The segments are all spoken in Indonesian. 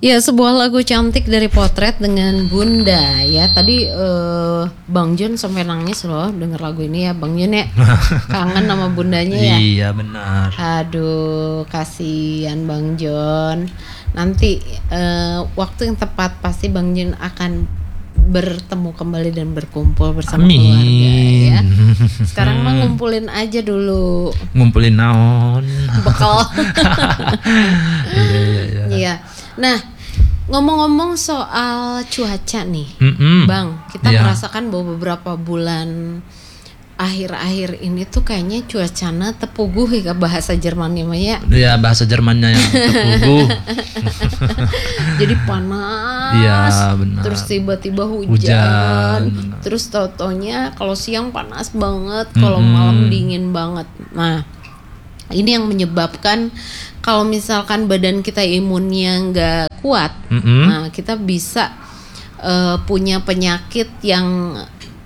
Ya, sebuah lagu cantik dari Potret dengan Bunda ya. Tadi Bang John sampai nangis loh denger lagu ini ya, Bang John ya. Kangen sama bundanya ya. Iya benar. Aduh, kasihan Bang John. Nanti waktu yang tepat pasti Bang John akan bertemu kembali dan berkumpul bersama keluarga ya. Sekarang mah ngumpulin aja dulu. Ngumpulin naon? Bekal. Iya. Iya. Nah, ngomong-ngomong soal cuaca nih, Bang, kita merasakan bahwa beberapa bulan akhir-akhir ini tuh kayaknya cuacana tepuguh ya, bahasa Jermannya mah ya. Iya, bahasa Jermannya yang tepuguh. Jadi panas. Iya, benar. Terus tiba-tiba hujan. Terus tau-taunya kalau siang panas banget, kalau malam dingin banget. Nah, ini yang menyebabkan kalau misalkan badan kita imunnya nggak kuat, nah kita bisa punya penyakit yang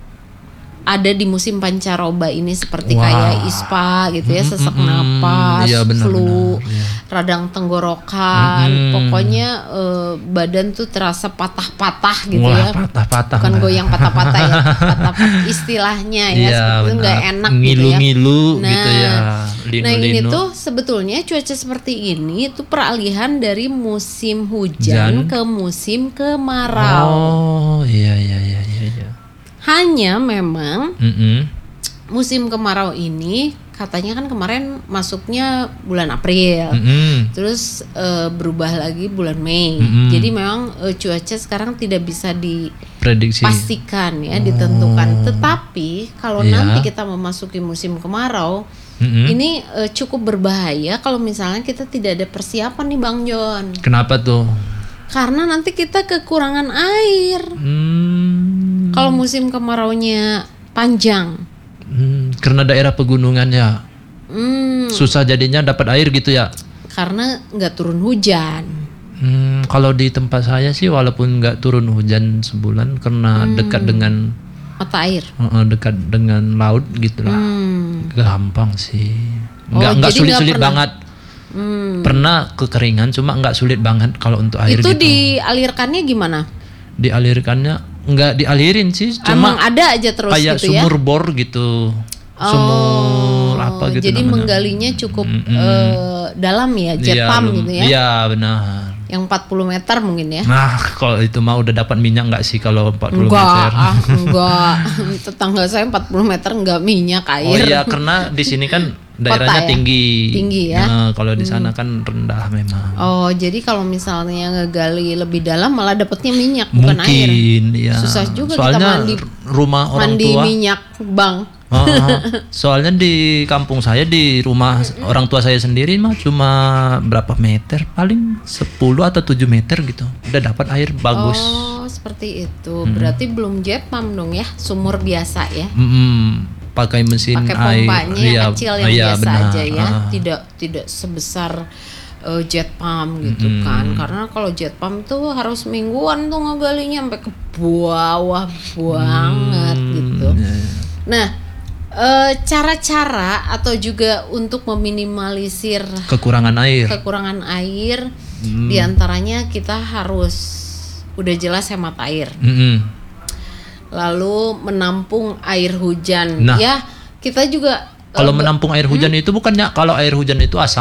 ada di musim pancaroba ini seperti kayak ispa gitu ya, sesak napas, flu, radang tenggorokan, pokoknya badan tuh terasa patah-patah gitu. Wah, ya. Patah-patah. Bukan goyang patah-patah ya, patah-patah istilahnya ya, seperti nggak enak ngilu-ngilu gitu ya. Gitu ya. Nah ini tuh sebetulnya cuaca seperti ini itu peralihan dari musim hujan ke musim kemarau. Oh iya. Hanya memang musim kemarau ini katanya kan kemarin masuknya bulan April, terus berubah lagi bulan Mei. Jadi memang cuaca sekarang tidak bisa dipastikan ya, ditentukan. Tetapi kalau nanti kita memasuki musim kemarau, ini cukup berbahaya kalau misalnya kita tidak ada persiapan nih Bang John. Kenapa tuh? Karena nanti kita kekurangan air. Kalau musim kemaraunya panjang. Karena daerah pegunungan ya. Susah jadinya dapat air gitu ya. Karena nggak turun hujan. Kalau di tempat saya sih walaupun nggak turun hujan sebulan karena dekat dengan mata air. Dekat dengan laut gitulah. Gampang sih. Nggak sulit-sulit banget. Pernah kekeringan cuma nggak sulit banget kalau untuk air itu gitu. Dialirkannya gimana? Dialirkannya nggak dialirin sih, cuma emang ada aja terus kayak gitu ya. Kayak sumur bor gitu. Sumur apa gitu jadi namanya. menggalinya cukup dalam ya, jet pump gitu ya. Iya benar. Yang 40 meter mungkin ya. Nah, kalau itu mah udah dapat minyak nggak sih kalau 40 meter? Enggak. Tetangga saya 40 meter enggak minyak air. Oh iya, karena di sini kan daerahnya tinggi. Tinggi ya. Nah, kalau di sana kan rendah memang. Oh, jadi kalau misalnya ngegali lebih dalam malah dapatnya minyak bukan air. Mungkin, ya. Susah juga soalnya kita rumah orang mandi tua. minyak, Bang. Soalnya di kampung saya, di rumah orang tua saya sendiri mah cuma berapa meter, paling 10 atau 7 meter gitu udah dapat air bagus. Oh seperti itu. Berarti belum jet pump dong ya, sumur biasa ya. Pakai mesin pakai pompanya air kecil yang biasa benar. aja ya, tidak sebesar jet pump gitu kan. Karena kalau jet pump tuh harus mingguan tuh ngegalinya sampai ke bawah banget gitu. Nah, cara-cara atau juga untuk meminimalisir kekurangan air diantaranya kita harus udah jelas hemat air, lalu menampung air hujan. Nah, ya kita juga kalau menampung air hujan itu bukannya kalau air hujan itu asam?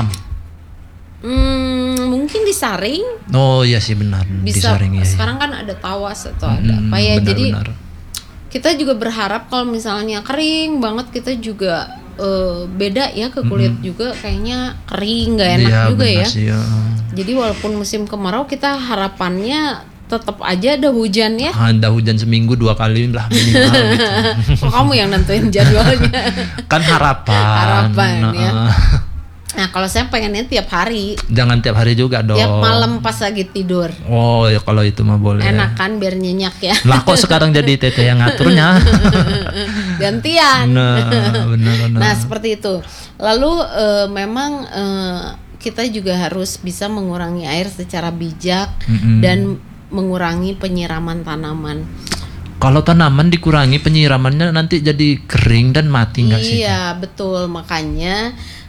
Mungkin disaring. Oh iya sih benar, bisa disaring ya. Sekarang kan ada tawas atau ada apa ya, jadi benar. Kita juga berharap kalau misalnya kering banget kita juga beda ya ke kulit juga, kayaknya kering nggak enak juga ya. Sih, ya. Jadi walaupun musim kemarau kita harapannya tetap aja ada hujan ya. Ada hujan seminggu 2 kali lah minimal gitu. Kok kamu yang nentuin jadwalnya? Kan harapan ya. Nah kalau saya pengennya tiap hari. Jangan tiap hari juga dong. Tiap malam pas lagi tidur. Oh ya kalau itu mah boleh. Enak kan biar nyenyak ya. Lah kok sekarang jadi teteh yang ngaturnya? Gantian. Benar. Nah seperti itu. Lalu memang kita juga harus bisa mengurangi air secara bijak dan mengurangi penyiraman tanaman. Kalau tanaman dikurangi penyiramannya nanti jadi kering dan mati nggak sih? Iya betul, makanya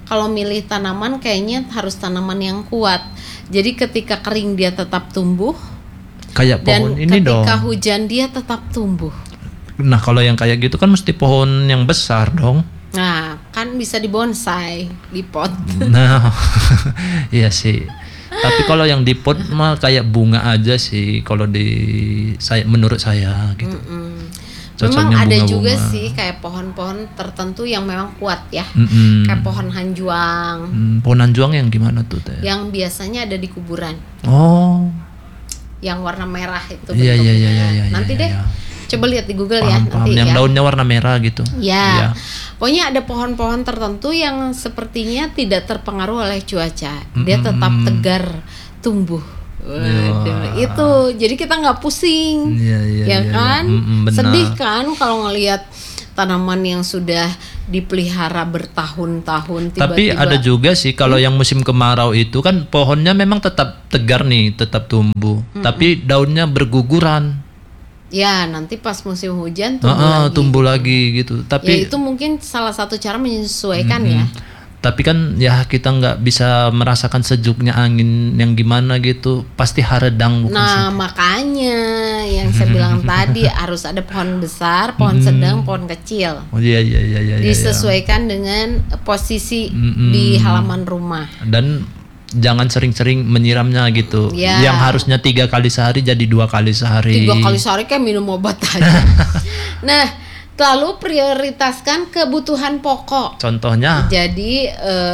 kalau milih tanaman kayaknya harus tanaman yang kuat. Jadi ketika kering dia tetap tumbuh. Kayak pohon Dan ini dong. ketika hujan dia tetap tumbuh. Nah kalau yang kayak gitu kan mesti pohon yang besar dong. Nah, kan bisa dibonsai di pot. Nah, iya sih. Tapi kalau yang di pot mah kayak bunga aja sih. Kalau menurut saya gitu. Memang Cocoknya ada bunga-bunga. juga sih kayak pohon-pohon tertentu yang memang kuat ya. Kayak pohon hanjuang. Pohon anjuang yang gimana tuh teh? Yang biasanya ada di kuburan. Oh, Yang warna merah itu iya bentuknya. iya iya iya. Nanti iya, deh. iya. Coba lihat di Google ya Paham. nanti Yang ya. daunnya warna merah gitu. Ya, pokoknya ada pohon-pohon tertentu yang sepertinya tidak terpengaruh oleh cuaca. Dia tetap tegar tumbuh. Waduh, itu jadi kita nggak pusing, Iya, iya, ya iya, kan? iya. Benar. Sedih kan kalau ngelihat tanaman yang sudah dipelihara bertahun-tahun Tapi tiba-tiba. ada juga sih kalau yang musim kemarau itu kan pohonnya memang tetap tegar nih, tetap tumbuh. Tapi daunnya berguguran. Ya, nanti pas musim hujan tumbuh lagi. Tumbuh lagi gitu. Ya Tapi itu mungkin salah satu cara menyesuaikan ya. Tapi kan ya kita nggak bisa merasakan sejuknya angin yang gimana gitu. Pasti haredang bukan sih? Nah, makanya yang saya bilang tadi harus ada pohon besar, pohon sedang, pohon kecil. Oh iya iya iya iya. Disesuaikan dengan posisi di halaman rumah. Dan jangan sering-sering menyiramnya gitu. Ya. Yang harusnya 3 kali sehari jadi 2 kali sehari. 3 kali sehari kayak minum obat aja. Nah, lalu prioritaskan kebutuhan pokok. Contohnya? Jadi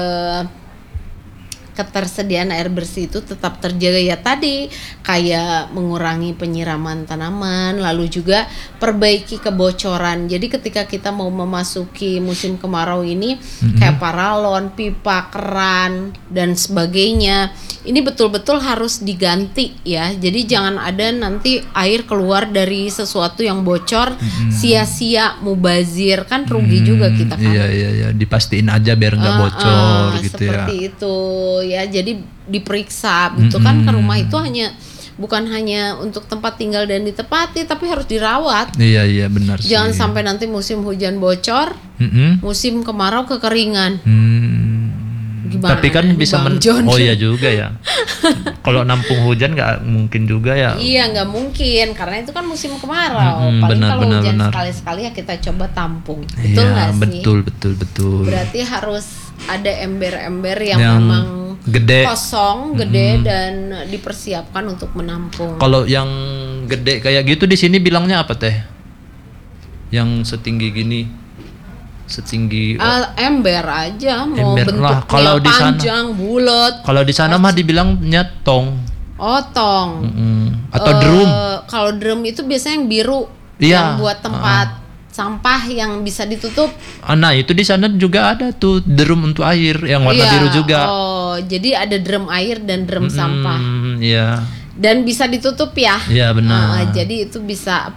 ketersediaan air bersih itu tetap terjaga ya tadi, kayak mengurangi penyiraman tanaman, lalu juga perbaiki kebocoran. Jadi ketika kita mau memasuki musim kemarau ini kayak paralon, pipa, keran dan sebagainya, ini betul-betul harus diganti ya. Jadi jangan ada nanti air keluar dari sesuatu yang bocor sia-sia, mubazir, kan rugi juga kita kan. Iya iya iya, dipastiin aja biar nggak bocor gitu ya. Seperti itu ya, jadi diperiksa gitu kan, ke rumah itu bukan hanya untuk tempat tinggal dan ditempati, tapi harus dirawat. Iya iya benar sih. Jangan sampai nanti musim hujan bocor, musim kemarau kekeringan. Gimana? Tapi kan bisa Bang John? oh iya juga ya. Kalau nampung hujan nggak mungkin juga ya. Iya, nggak mungkin karena itu kan musim kemarau. Paling benar, kalau benar, hujan benar. sekali-sekali ya kita coba tampung. Betul Iya nggak sih? betul. Berarti harus ada ember-ember yang Yang memang gede. kosong, gede dan dipersiapkan untuk menampung. Kalau yang gede kayak gitu di sini bilangnya apa teh? Yang setinggi gini, setinggi. Ember aja, mau Ember lah. bentuknya Kalau di sana- panjang, bulat. Kalau di sana mah dibilangnya tong. Oh, tong. Atau drum. Kalau drum itu biasanya yang biru, Iya. yang buat tempat sampah yang bisa ditutup. Nah itu di sana juga ada tuh drum untuk air yang warna Iya. biru juga. Oh, jadi ada drum air dan drum sampah. Iya. Dan bisa ditutup ya. Iya benar. Jadi itu bisa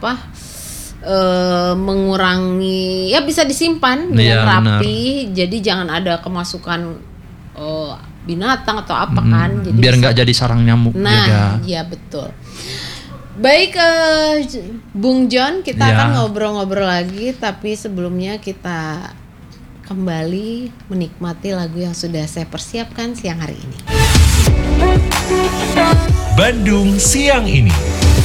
mengurangi, ya bisa disimpan dengan Iya, rapi. Jadi jangan ada kemasukan binatang atau apa kan. Jadi Biar nggak jadi sarang nyamuk juga. Nah, iya betul. Baik, Bung John, kita Ya. akan ngobrol-ngobrol lagi, tapi sebelumnya kita kembali menikmati lagu yang sudah saya persiapkan siang hari ini. Bandung siang ini.